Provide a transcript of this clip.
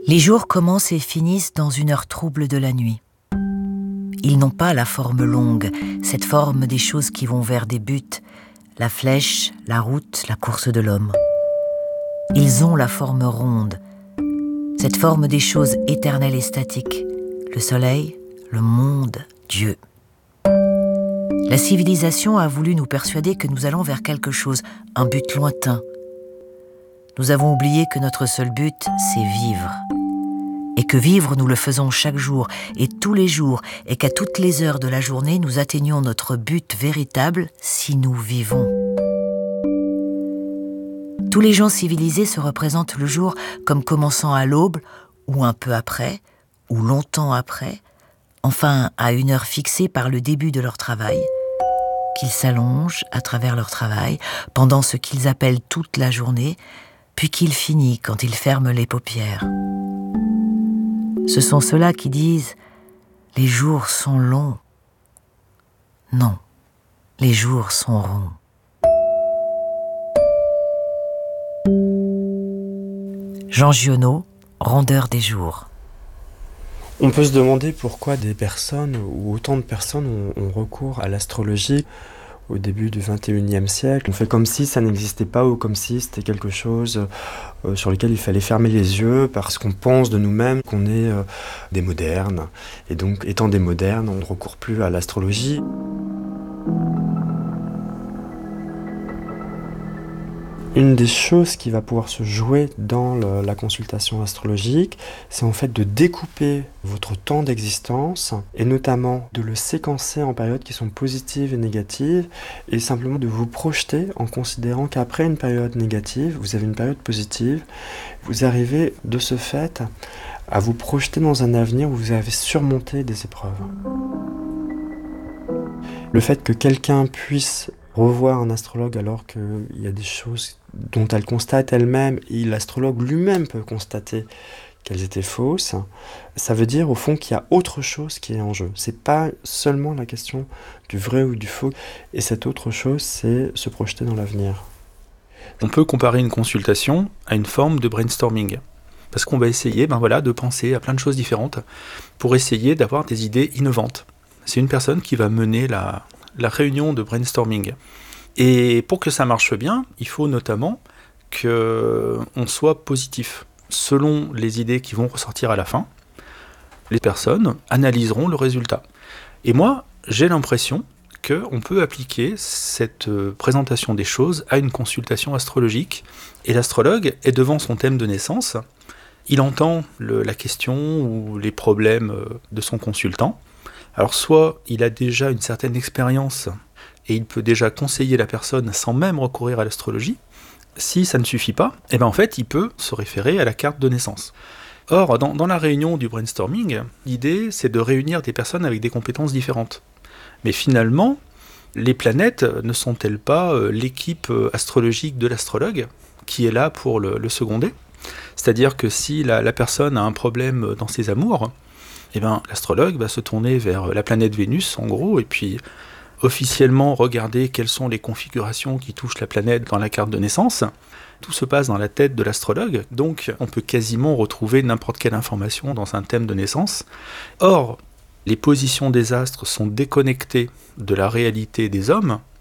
Les jours commencent et finissent dans une heure trouble de la nuit. Ils n'ont pas la forme longue, cette forme des choses qui vont vers des buts, la flèche, la route, la course de l'homme. Ils ont la forme ronde, cette forme des choses éternelles et statiques, le soleil, le monde, Dieu. La civilisation a voulu nous persuader que nous allons vers quelque chose, un but lointain. Nous avons oublié que notre seul but, c'est vivre. Et que vivre, nous le faisons chaque jour, et tous les jours, et qu'à toutes les heures de la journée, nous atteignons notre but véritable si nous vivons. Tous les gens civilisés se représentent le jour comme commençant à l'aube, ou un peu après, ou longtemps après, enfin à une heure fixée par le début de leur travail, qu'ils s'allongent à travers leur travail pendant ce qu'ils appellent toute la journée, puis qu'il finit quand ils ferment les paupières. Ce sont ceux-là qui disent « Les jours sont longs ». Non, les jours sont ronds. Jean Giono, Rondeur des jours. On peut se demander pourquoi des personnes, ou autant de personnes, ont recours à l'astrologie au début du XXIe siècle. On fait comme si ça n'existait pas ou comme si c'était quelque chose sur lequel il fallait fermer les yeux parce qu'on pense de nous-mêmes qu'on est des modernes. Et donc, étant des modernes, on ne recourt plus à l'astrologie. Une des choses qui va pouvoir se jouer dans la consultation astrologique, c'est en fait de découper votre temps d'existence et notamment de le séquencer en périodes qui sont positives et négatives et simplement de vous projeter en considérant qu'après une période négative, vous avez une période positive, vous arrivez de ce fait à vous projeter dans un avenir où vous avez surmonté des épreuves. Le fait que quelqu'un puisse revoir un astrologue alors qu'il y a des choses dont elle constate elle-même et l'astrologue lui-même peut constater qu'elles étaient fausses, ça veut dire au fond qu'il y a autre chose qui est en jeu. C'est pas seulement la question du vrai ou du faux, et cette autre chose, c'est se projeter dans l'avenir. On peut comparer une consultation à une forme de brainstorming, parce qu'on va essayer de penser à plein de choses différentes pour essayer d'avoir des idées innovantes. C'est une personne qui va mener la réunion de brainstorming. Et pour que ça marche bien, il faut notamment qu'on soit positif. Selon les idées qui vont ressortir à la fin, les personnes analyseront le résultat. Et moi, j'ai l'impression qu'on peut appliquer cette présentation des choses à une consultation astrologique. Et l'astrologue est devant son thème de naissance, il entend la question ou les problèmes de son consultant. Alors soit il a déjà une certaine expérience et il peut déjà conseiller la personne sans même recourir à l'astrologie. Si ça ne suffit pas, en fait il peut se référer à la carte de naissance. Or, dans la réunion du brainstorming, l'idée c'est de réunir des personnes avec des compétences différentes. Mais finalement, les planètes ne sont-elles pas l'équipe astrologique de l'astrologue qui est là pour le seconder ? C'est-à-dire que si la personne a un problème dans ses amours, l'astrologue va se tourner vers la planète Vénus, en gros, et puis officiellement regarder quelles sont les configurations qui touchent la planète dans la carte de naissance. Tout se passe dans la tête de l'astrologue, donc on peut quasiment retrouver n'importe quelle information dans un thème de naissance. Or, les positions des astres sont déconnectées de la réalité des hommes,